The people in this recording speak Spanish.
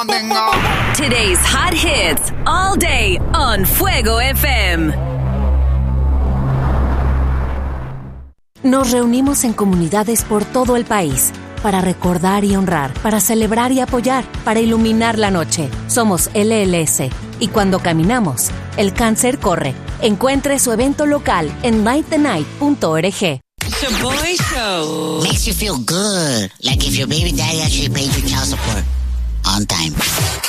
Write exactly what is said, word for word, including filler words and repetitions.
Today's hot hits all day on Fuego F M. Nos reunimos en comunidades por todo el país para recordar y honrar, para celebrar y apoyar, para iluminar la noche. Somos L L S y cuando caminamos, el cáncer corre. Encuentre su evento local en light the night punto org. Shaboy Show. Makes you feel good, like if your baby daddy actually paid your child support on time.